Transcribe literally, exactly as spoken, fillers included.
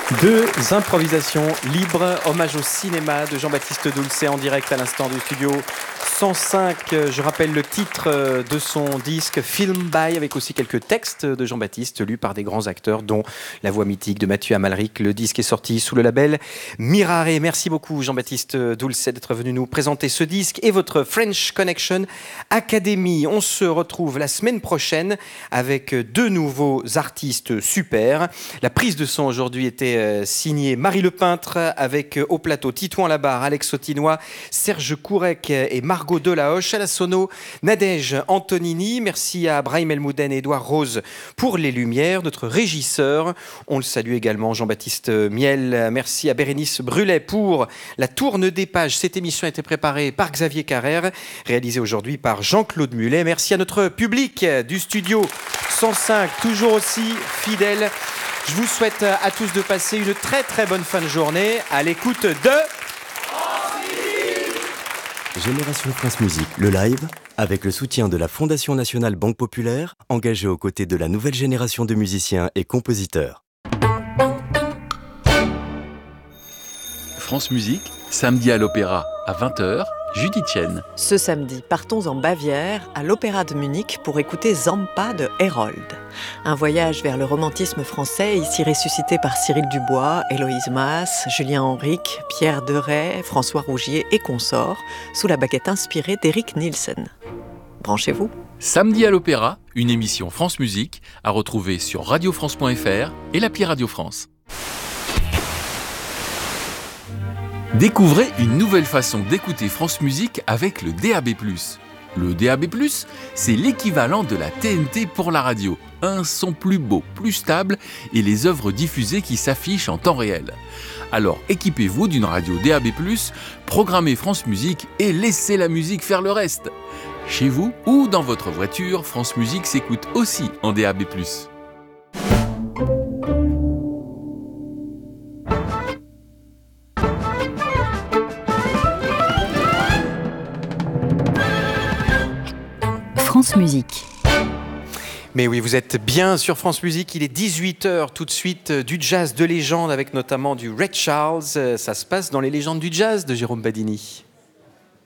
Deux improvisations libres, hommage au cinéma de Jean-Baptiste Dulce en direct à l'instant du studio cent cinq. Je rappelle le titre de son disque Film by, avec aussi quelques textes de Jean-Baptiste lus par des grands acteurs, dont la voix mythique de Mathieu Amalric. Le disque est sorti sous le label Mirare. Merci beaucoup Jean-Baptiste Dulce d'être venu nous présenter ce disque et votre French Connection Academy. On se retrouve la semaine prochaine avec deux nouveaux artistes super. La prise de son aujourd'hui était signée Marie Le Peintre, avec au plateau Titouan Labarre, Alex Autinois, Serge Courec et Margot Delahoche. À la sono, Nadège Antonini. Merci à Brahim Elmouden et Édouard Rose pour les lumières. Notre régisseur, on le salue également, Jean-Baptiste Miel. Merci à Bérénice Brulet pour la tourne des pages. Cette émission a été préparée par Xavier Carrère, réalisée aujourd'hui par Jean-Claude Mulet. Merci à notre public du studio cent cinq, toujours aussi fidèle. Je vous souhaite à tous de passer une très très bonne fin de journée à l'écoute de Génération France Musique, le live, avec le soutien de la Fondation Nationale Banque Populaire, engagée aux côtés de la nouvelle génération de musiciens et compositeurs. France Musique, samedi à l'Opéra, à vingt heures, Judith Chen. Ce samedi, partons en Bavière, à l'Opéra de Munich, pour écouter Zampa de Herold. Un voyage vers le romantisme français, ici ressuscité par Cyril Dubois, Héloïse Masse, Julien Henrique, Pierre Deray, François Rougier et consorts, sous la baguette inspirée d'Éric Nielsen. Branchez-vous. Samedi à l'Opéra, une émission France Musique à retrouver sur radio france point f r et l'appli Radio France. Découvrez une nouvelle façon d'écouter France Musique avec le D A B plus. Le D A B plus, c'est l'équivalent de la T N T pour la radio. Un son plus beau, plus stable et les œuvres diffusées qui s'affichent en temps réel. Alors équipez-vous d'une radio D A B plus, programmez France Musique et laissez la musique faire le reste. Chez vous ou dans votre voiture, France Musique s'écoute aussi en D A B plus. France Musique. Mais oui, vous êtes bien sur France Musique, il est dix-huit heures, tout de suite du jazz de légende avec notamment du Ray Charles. Ça se passe dans les légendes du jazz de Jérôme Badini.